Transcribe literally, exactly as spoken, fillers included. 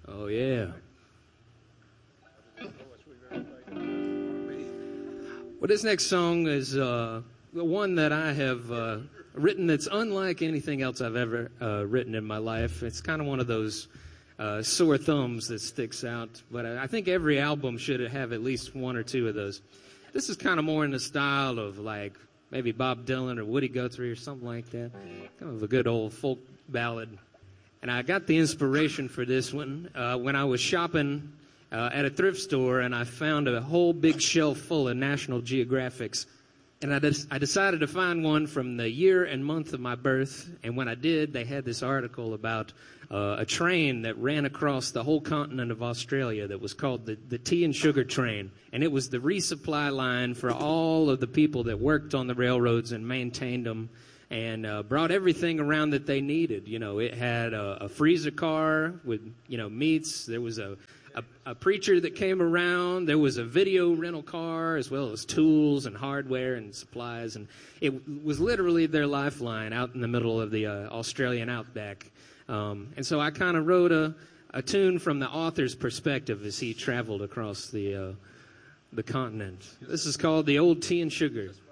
Oh, yeah. Well, this next song is uh, the one that I have uh, written that's unlike anything else I've ever uh, written in my life. It's kind of one of those uh, sore thumbs that sticks out, but I think every album should have at least one or two of those. This is kind of more in the style of like maybe Bob Dylan or Woody Guthrie or something like that. Kind of a good old folk ballad. And I got the inspiration for this one uh, when I was shopping uh, at a thrift store, and I found a whole big shelf full of National Geographics. And I, des- I decided to find one from the year and month of my birth. And when I did, they had this article about uh, a train that ran across the whole continent of Australia that was called the, the Tea and Sugar Train. And it was the resupply line for all of the people that worked on the railroads and maintained them, and uh, brought everything around that they needed. You know, it had a, a freezer car with, you know, meats. There was a, a, a preacher that came around. There was a video rental car, as well as tools and hardware and supplies. And it was literally their lifeline out in the middle of the uh, Australian outback. Um, and so I kind of wrote a, a tune from the author's perspective as he traveled across the, uh, the continent. This is called The Old Tea and Sugar.